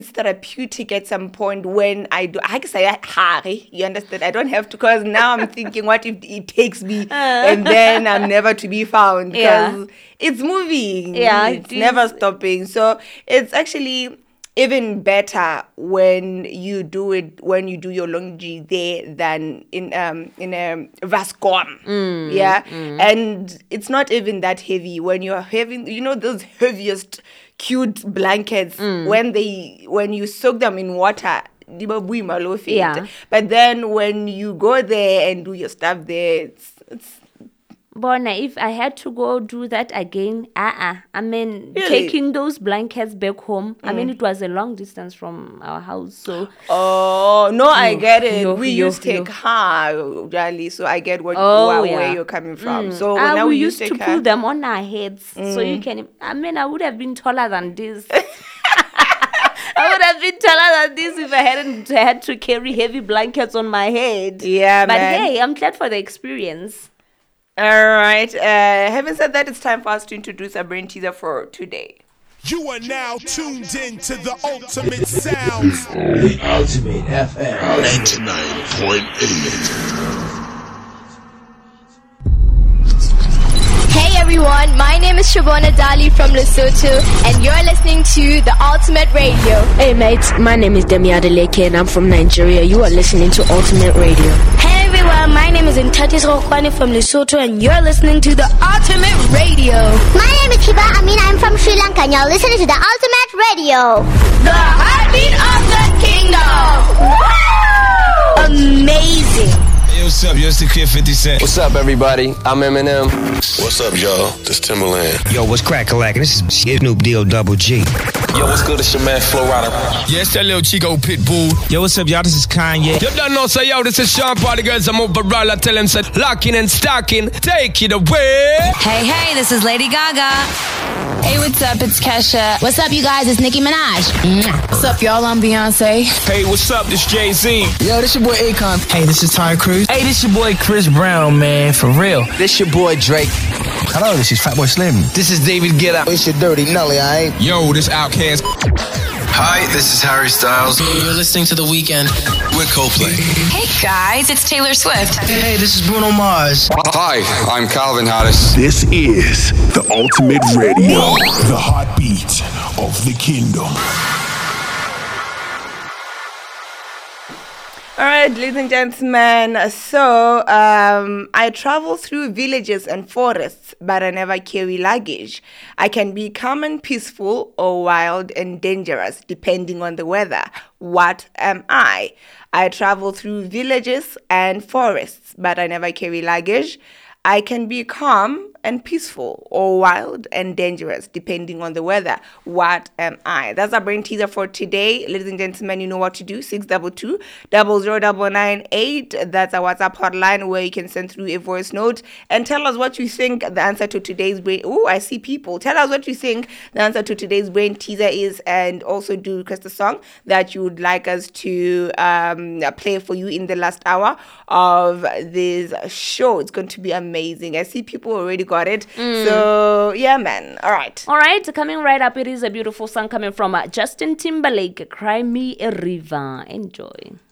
therapeutic at some point when I do. I can say, Harry, you understand? I don't have to, because now I'm thinking, what if it takes me and then I'm never to be found? Because it's moving. Yeah, it's never stopping. So it's actually even better when you do your laundry there than in a Vascom. And it's not even that heavy when you're having, those heaviest cute blankets, when you soak them in water. But then when you go there and do your stuff there, it's Bona, if I had to go do that again, really? Taking those blankets back home, it was a long distance from our house, so... Oh, no, I get it. We used to take car, Jali, so I get where you're coming from. So now we used to pull them on our heads, so you can... I would have been taller than this. I would have been taller than this if I hadn't had to carry heavy blankets on my head. Yeah, but hey, I'm glad for the experience. All right. Having said that, it's time for us to introduce our brain teaser for today. You are now tuned in to the ultimate sounds. The Ultimate FM 99.8. Hey everyone, my name is Shabona Dali from Lesotho, and you're listening to the Ultimate Radio. Hey mates, my name is Demi Adeleke, and I'm from Nigeria. You are listening to Ultimate Radio. Hey everyone, my name is Ntatis Rokwani from Lesotho, and you're listening to the Ultimate Radio. My name is Hiba Amin, I'm from Sri Lanka, and you're listening to the Ultimate Radio. The heartbeat of the kingdom. Woo! Amazing. Hey, what's up? Yo, it's the Kid 50 Cent. What's up, everybody? I'm Eminem. What's up, y'all? This Timberland. Yo, what's crack-a-lack? This is Snoop Deal Double G. Yo, what's good? It's your man, Flo Rida. Yeah, it's that little Chico Pitbull. Yo, what's up, y'all? This is Kanye. You don't know, say, yo, this is Sean Party Girls. I'm overall. I tell him, say, locking and stocking. Take it away. Hey, this is Lady Gaga. Hey, what's up? It's Kesha. What's up, you guys? It's Nicki Minaj. What's up, y'all? I'm Beyonce. Hey, what's up? This Jay-Z. Yo, this your boy Akon. Hey, this is Ty Cruz. Hey, this your boy Chris Brown, man. For real. This your boy Drake. Hello, this is Fatboy Slim. This is David Guetta. It's your Dirty Nelly, alright? Yo, this Outkast. Hi, this is Harry Styles. You're listening to The Weeknd. With Coldplay. Hey guys, it's Taylor Swift. Hey, this is Bruno Mars. Hi, I'm Calvin Harris. This is the Ultimate Radio, the heartbeat of the kingdom. All right, ladies and gentlemen, so I travel through villages and forests, but I never carry luggage. I can be calm and peaceful or wild and dangerous, depending on the weather. What am I? I travel through villages and forests, but I never carry luggage. I can be calm and peaceful or wild and dangerous depending on the weather. What am I? That's our brain teaser for today. Ladies and gentlemen, you know what to do. 622-000998. That's our WhatsApp hotline where you can send through a voice note and tell us what you think the answer to today's brain. Oh, I see people. Tell us what you think the answer to today's brain teaser is, and also do request a song that you would like us to play for you in the last hour of this show. It's going to be amazing. I see people already got it. So, yeah, man. All right. Coming right up, it is a beautiful song coming from Justin Timberlake, Cry Me a River. Enjoy.